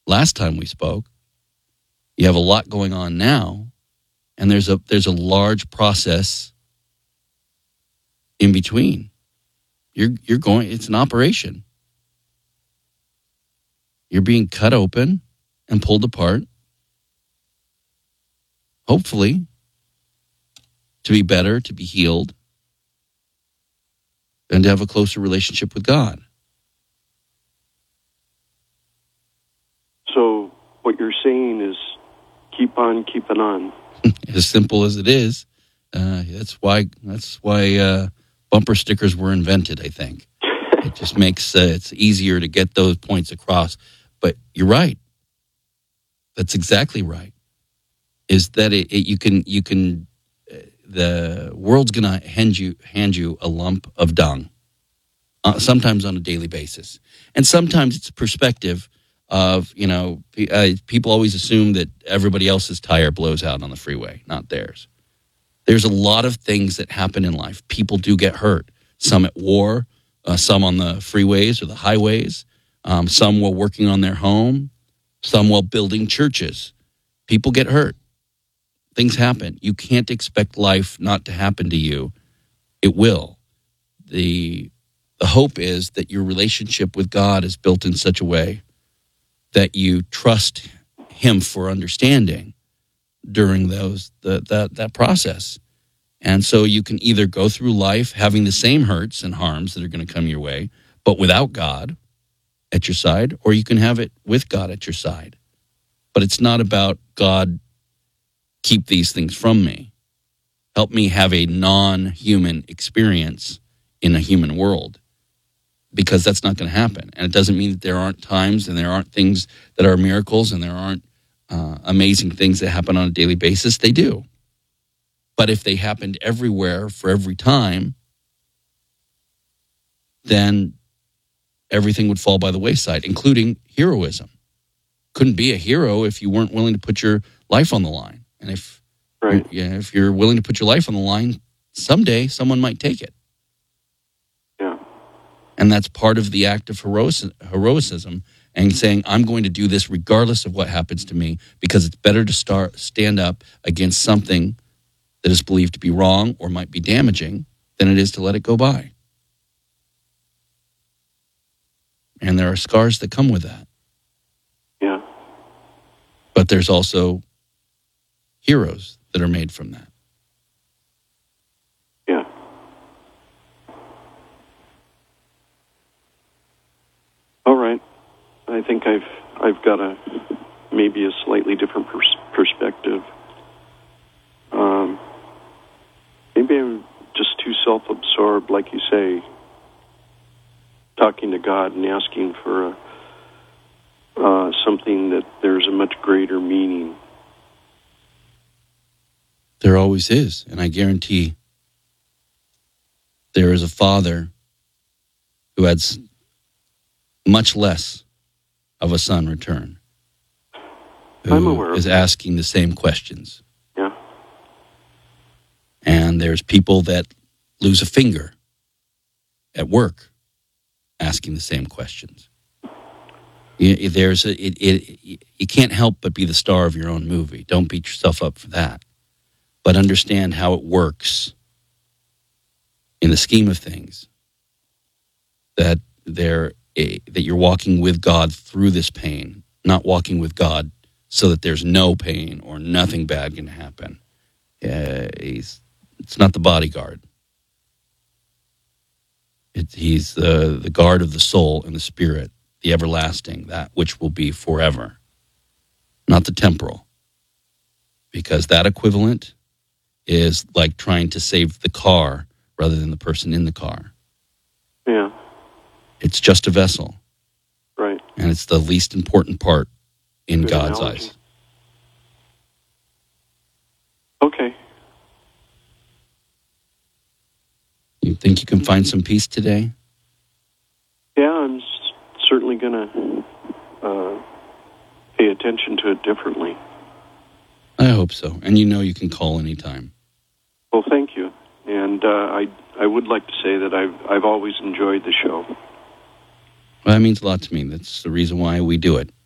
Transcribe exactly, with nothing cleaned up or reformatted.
last time we spoke. You have a lot going on now, and there's a there's a large process in between. You're you're going. It's an operation. You're being cut open and pulled apart, hopefully, to be better, to be healed, and to have a closer relationship with God. So what you're saying is keep on keeping on. As simple as it is. Uh, that's why that's why uh, bumper stickers were invented, I think. It just makes uh, it's easier to get those points across. But you're right. That's exactly right. Is that it, it you can you can uh, the world's going to hand you hand you a lump of dung, uh, sometimes on a daily basis, and sometimes it's perspective of, you know, uh, people always assume that everybody else's tire blows out on the freeway, not theirs. There's a lot of things that happen in life. People do get hurt. Some at war, uh, some on the freeways or the highways, um, some while working on their home, some while building churches. People get hurt. Things happen. You can't expect life not to happen to you. It will. The, the hope is that your relationship with God is built in such a way that you trust him for understanding during those the, that that process. And so you can either go through life having the same hurts and harms that are going to come your way, but without God at your side, or you can have it with God at your side. But it's not about God, keep these things from me. Help me have a non-human experience in a human world. Because that's not going to happen. And it doesn't mean that there aren't times and there aren't things that are miracles and there aren't uh, amazing things that happen on a daily basis. They do. But if they happened everywhere for every time, then everything would fall by the wayside, including heroism. Couldn't be a hero if you weren't willing to put your life on the line. And if, right. yeah, if you're willing to put your life on the line, someday someone might take it. And that's part of the act of heroic- heroicism and saying, I'm going to do this regardless of what happens to me, because it's better to start stand up against something that is believed to be wrong or might be damaging than it is to let it go by. And there are scars that come with that. Yeah. But there's also heroes that are made from that. Yeah. All right. I think I've I've got a maybe a slightly different pers- perspective. Um, maybe I'm just too self-absorbed, like you say, talking to God and asking for a, uh, something that there's a much greater meaning. There always is, and I guarantee there is a father who had much less of a son return, who I'm aware of is that. asking the same questions. Yeah. And there's people that lose a finger at work asking the same questions. You, there's a, it, it, you can't help but be the star of your own movie. Don't beat yourself up for that. But understand how it works in the scheme of things, that there that you're walking with God through this pain, not walking with God so that there's no pain or nothing bad going to happen. Uh, he's it's not the bodyguard. It, he's the the guard of the soul and the spirit, the everlasting, that which will be forever, not the temporal. Because that equivalent is like trying to save the car rather than the person in the car. Yeah. It's just a vessel. Right. And it's the least important part in Good God's analogy. eyes. Okay. You think you can find some peace today? Yeah, I'm s- certainly going to uh, pay attention to it differently. I hope so. And you know you can call anytime. Well, thank you. And uh, I I would like to say that I've I've always enjoyed the show. Well, that means a lot to me. That's the reason why we do it.